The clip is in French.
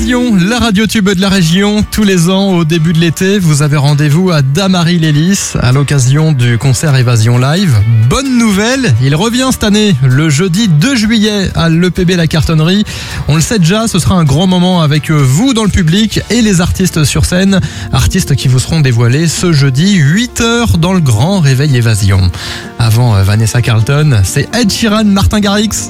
Évasion, la radio tube de la région. Tous les ans, au début de l'été, vous avez rendez-vous à Damary-Lélis à l'occasion du concert Évasion Live. Bonne nouvelle, il revient cette année, le jeudi 2 juillet à l'EPB La Cartonnerie. On le sait déjà, ce sera un grand moment avec vous dans le public et les artistes sur scène. Artistes qui vous seront dévoilés ce jeudi 8h dans le grand réveil Évasion. Avant Vanessa Carlton, c'est Ed Sheeran, Martin Garrix.